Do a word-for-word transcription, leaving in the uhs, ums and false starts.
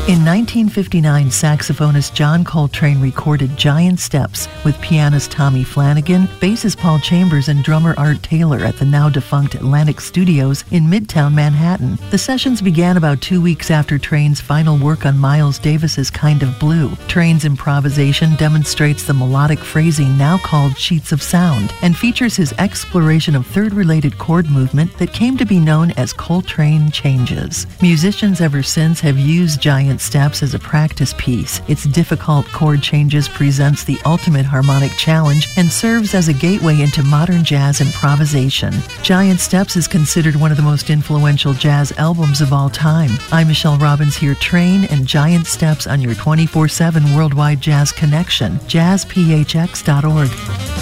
In nineteen fifty-nine, saxophonist John Coltrane recorded Giant Steps with pianist Tommy Flanagan, bassist Paul Chambers, and drummer Art Taylor at the now-defunct Atlantic Studios in Midtown Manhattan. The sessions began about two weeks after Train's final work on Miles Davis's Kind of Blue. Train's improvisation demonstrates the melodic phrasing now called sheets of sound and features his exploration of third-related chord movement that came to be known as Coltrane changes. Musicians ever since have used Giant Steps as a practice piece. Its difficult chord changes presents the ultimate harmonic challenge and serves as a gateway into modern jazz improvisation. Giant Steps is considered one of the most influential jazz albums of all time. I'm Michelle Robbins here, Train and Giant Steps on your twenty-four seven Worldwide Jazz Connection, jazz p h x dot org.